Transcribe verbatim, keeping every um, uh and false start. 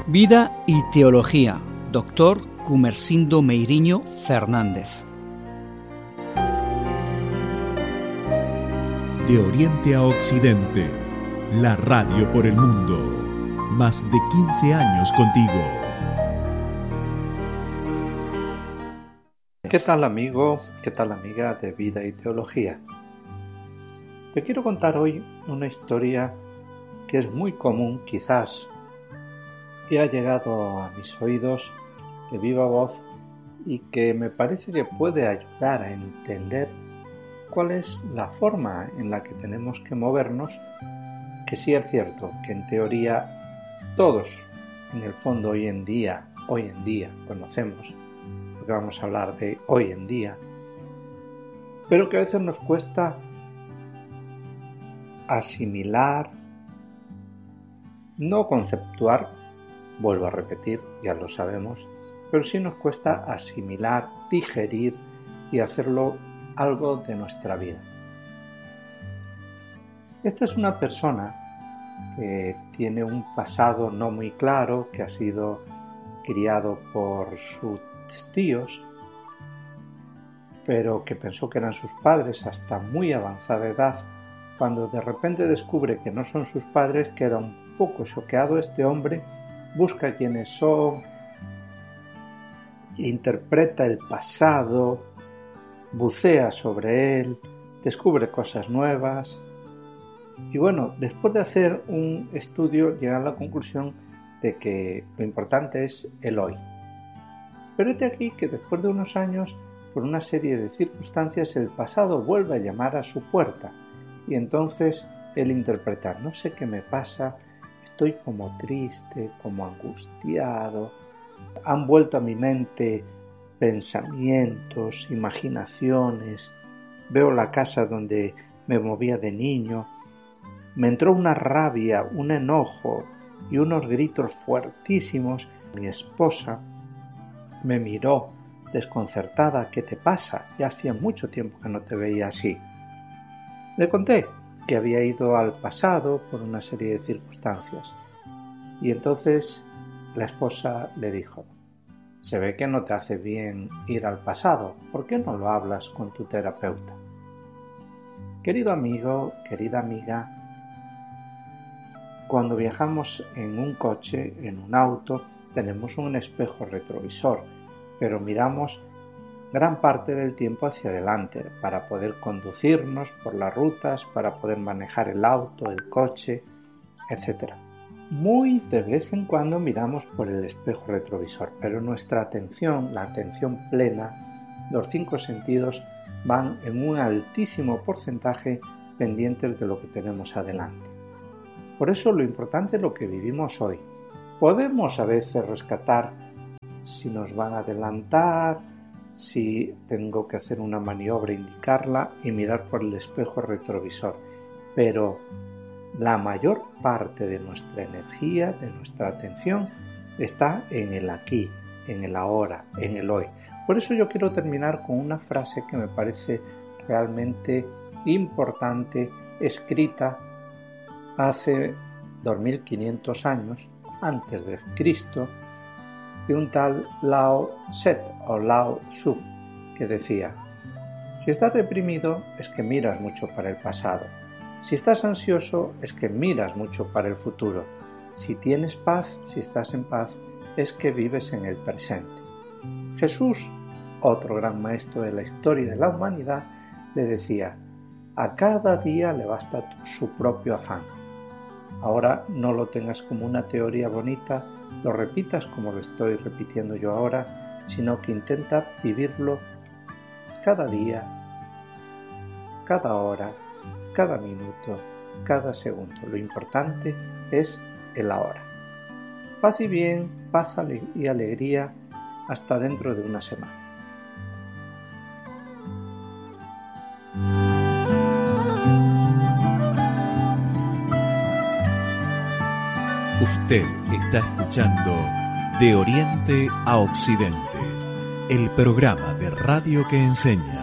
Vida y Teología, doctor Gumersindo Meiriño Fernández. De Oriente a Occidente, la radio por el mundo. Más de quince años contigo. ¿Qué tal, amigo? ¿Qué tal, amiga de Vida y Teología? Te quiero contar hoy una historia que es muy común, quizás, y ha llegado a mis oídos de viva voz y que me parece que puede ayudar a entender cuál es la forma en la que tenemos que movernos, que sí es cierto que en teoría todos, en el fondo hoy en día, hoy en día conocemos, porque vamos a hablar de hoy en día, pero que a veces nos cuesta asimilar, no conceptuar, vuelvo a repetir, ya lo sabemos, pero sí nos cuesta asimilar, digerir y hacerlo algo de nuestra vida. Esta es una persona que tiene un pasado no muy claro, que ha sido criado por sus tíos, pero que pensó que eran sus padres hasta muy avanzada edad. Cuando de repente descubre que no son sus padres, queda un poco choqueado este hombre, busca quiénes son, interpreta el pasado, bucea sobre él, descubre cosas nuevas y bueno, después de hacer un estudio llega a la conclusión de que lo importante es el hoy. Pero este aquí que después de unos años, por una serie de circunstancias, el pasado vuelve a llamar a su puerta y entonces él interpreta, no sé qué me pasa, estoy como triste, como angustiado, han vuelto a mi mente pensamientos, imaginaciones, veo la casa donde me movía de niño, me entró una rabia, un enojo y unos gritos fuertísimos. Mi esposa me miró desconcertada, ¿qué te pasa? Ya hacía mucho tiempo que no te veía así. Le conté que había ido al pasado por una serie de circunstancias y entonces la esposa le dijo, se ve que no te hace bien ir al pasado, ¿por qué no lo hablas con tu terapeuta? Querido amigo, querida amiga, cuando viajamos en un coche, en un auto, tenemos un espejo retrovisor, pero miramos gran parte del tiempo hacia adelante para poder conducirnos por las rutas, para poder manejar el auto, el coche, etcétera. Muy de vez en cuando miramos por el espejo retrovisor, pero nuestra atención, la atención plena, los cinco sentidos van en un altísimo porcentaje pendientes de lo que tenemos adelante. Por eso lo importante es lo que vivimos hoy. Podemos a veces rescatar si nos van a adelantar, si tengo que hacer una maniobra, indicarla y mirar por el espejo retrovisor, pero la mayor parte de nuestra energía, de nuestra atención, está en el aquí, en el ahora, en el hoy. Por eso yo quiero terminar con una frase que me parece realmente importante, escrita hace dos mil quinientos años, antes de Cristo, de un tal Lao Tse o Lao Tzu, que decía, si estás deprimido es que miras mucho para el pasado. Si estás ansioso, es que miras mucho para el futuro. Si tienes paz, si estás en paz, es que vives en el presente. Jesús, otro gran maestro de la historia de la humanidad, le decía, a cada día le basta su propio afán. Ahora no lo tengas como una teoría bonita, lo repitas como lo estoy repitiendo yo ahora, sino que intenta vivirlo cada día, cada hora, cada minuto, cada segundo. Lo importante es el ahora. Paz y bien, paz y alegría, hasta dentro de una semana. Usted está escuchando De Oriente a Occidente, el programa de radio que enseña.